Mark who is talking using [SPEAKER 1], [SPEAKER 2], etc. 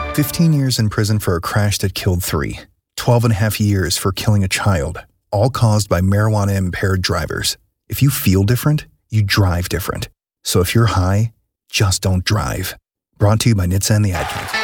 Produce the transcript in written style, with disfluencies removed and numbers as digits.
[SPEAKER 1] 15 years in prison for a crash that killed 3. 12 and a half years for killing a child, all caused by marijuana-impaired drivers. If you feel different, you drive different. So if you're high, just don't drive. Brought to you by NHTSA and the Advocate.